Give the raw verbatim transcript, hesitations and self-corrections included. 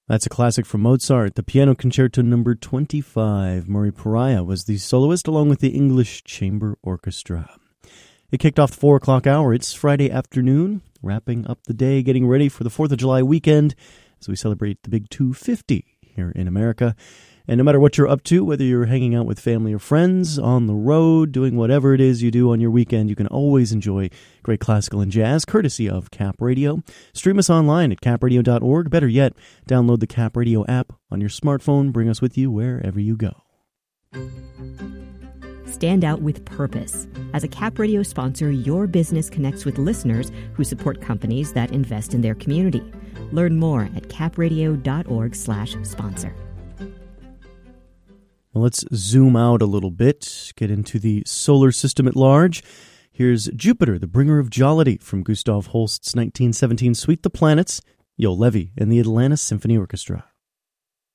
That's a classic from Mozart, the Piano Concerto number twenty-five. Murray Pariah was the soloist along with the English Chamber Orchestra. It kicked off the four o'clock hour. It's Friday afternoon, wrapping up the day, getting ready for the fourth of July weekend as we celebrate the big two fifty here in America. And no matter what you're up to, whether you're hanging out with family or friends, on the road, doing whatever it is you do on your weekend, you can always enjoy great classical and jazz, courtesy of Cap Radio. Stream us online at cap radio dot org. Better yet, download the Cap Radio app on your smartphone. Bring us with you wherever you go. Stand out with purpose. As a Cap Radio sponsor, your business connects with listeners who support companies that invest in their community. Learn more at cap radio dot org slash sponsor. Well, let's zoom out a little bit, get into the solar system at large. Here's Jupiter, the bringer of jollity, from Gustav Holst's nineteen seventeen suite The Planets, Yo Levy and the Atlanta Symphony Orchestra.